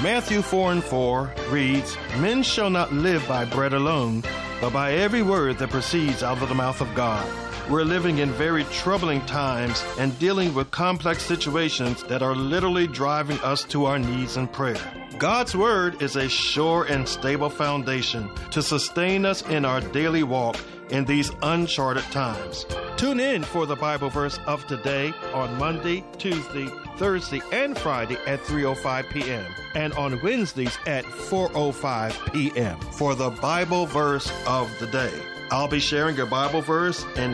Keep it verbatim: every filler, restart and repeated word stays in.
Matthew four and four reads, "Men shall not live by bread alone, but by every word that proceeds out of the mouth of God." We're living in very troubling times and dealing with complex situations that are literally driving us to our knees in prayer. God's Word is a sure and stable foundation to sustain us in our daily walk in these uncharted times. Tune in for the Bible verse of today on Monday, Tuesday, Thursday, and Friday at three oh five p.m. and on Wednesdays at four oh five p.m. for the Bible verse of the day. I'll be sharing a Bible verse in